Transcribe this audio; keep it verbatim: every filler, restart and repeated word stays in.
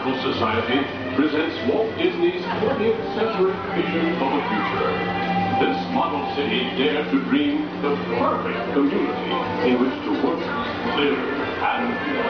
Marvel Society presents Walt Disney's twentieth century vision of the future. This model city dared to dream the perfect community in which to work, live, and